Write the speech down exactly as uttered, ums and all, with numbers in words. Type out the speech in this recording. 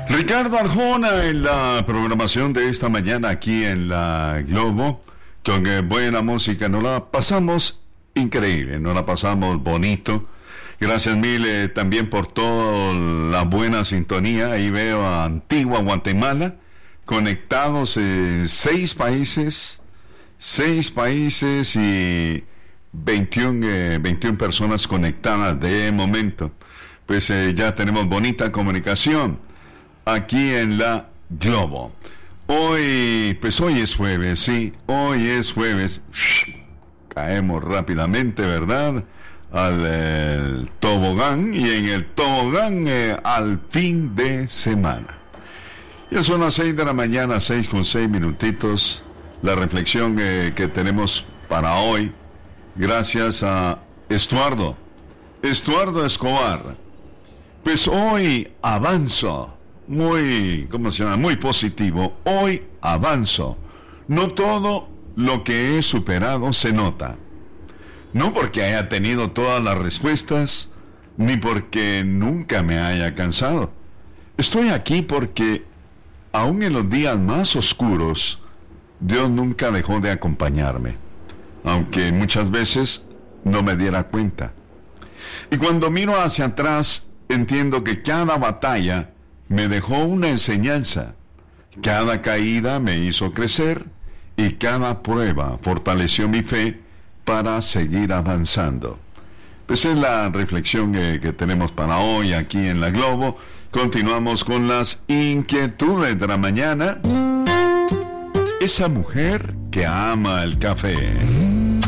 Ricardo Arjona en la programación de esta mañana aquí en la Globo, con eh, buena música. Nos la pasamos increíble, nos la pasamos bonito. Gracias mil eh, también por toda la buena sintonía. Ahí veo a Antigua Guatemala, conectados en seis países, seis países y veintiuna, eh, veintiuna personas conectadas de momento. Pues eh, ya tenemos bonita comunicación aquí en la Globo. Hoy, pues hoy es jueves, sí, hoy es jueves. Caemos rápidamente, ¿verdad? Al eh, tobogán, y en el tobogán eh, al fin de semana. Ya son las seis de la mañana, seis con seis minutitos. La reflexión eh, que tenemos para hoy, gracias a Estuardo, Estuardo Escobar. Pues hoy avanzo, muy, ¿cómo se llama? Muy positivo. Hoy avanzo. No todo lo que he superado se nota. No porque haya tenido todas las respuestas, ni porque nunca me haya cansado. Estoy aquí porque, aun en los días más oscuros, Dios nunca dejó de acompañarme, aunque muchas veces no me diera cuenta. Y cuando miro hacia atrás, entiendo que cada batalla me dejó una enseñanza, cada caída me hizo crecer y cada prueba fortaleció mi fe para seguir avanzando. Pues es la reflexión que, que tenemos para hoy aquí en la Globo. Continuamos con las inquietudes de la mañana. Esa mujer que ama el café.